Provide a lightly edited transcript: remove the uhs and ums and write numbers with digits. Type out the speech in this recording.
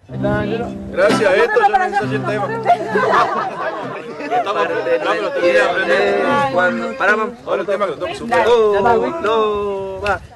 Gracias a esto yo me enseñé el tema. Estamos lo tenía que aprender. Para, vamos. Ahora el tema que lo tengo que superar. No, va.